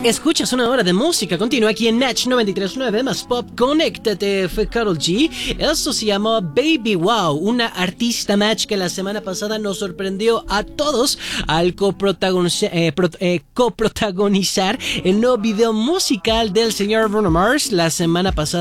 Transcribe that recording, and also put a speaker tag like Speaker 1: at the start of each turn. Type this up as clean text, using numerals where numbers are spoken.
Speaker 1: Escuchas una hora de música continua aquí en Natch 93.9 más Pop. Conéctate, fue Karol G. Esto se llamó Baby Wow, una artista match que la semana pasada nos sorprendió a todos al coprotagonizar el nuevo video musical del señor Bruno Mars. La semana pasada